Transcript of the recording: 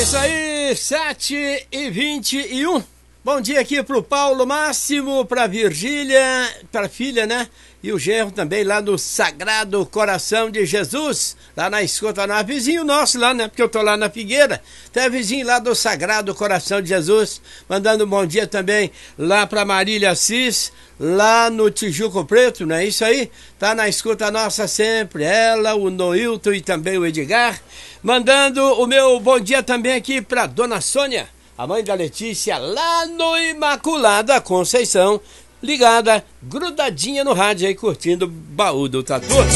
Isso aí, 7h21. Bom dia aqui pro Paulo Máximo, pra Virgília, pra filha, né? E o genro também lá do Sagrado Coração de Jesus, lá na escuta, na vizinho nosso lá, né? Porque eu tô lá na Figueira. Tem vizinho lá do Sagrado Coração de Jesus, mandando um bom dia também lá pra Marília Assis, lá no Tijuco Preto, não é isso aí? Tá na escuta nossa sempre, ela, o Noilton e também o Edgar. Mandando o meu bom dia também aqui pra Dona Sônia, a mãe da Letícia, lá no Imaculada Conceição, ligada, grudadinha no rádio aí, curtindo o Baú do Tatu.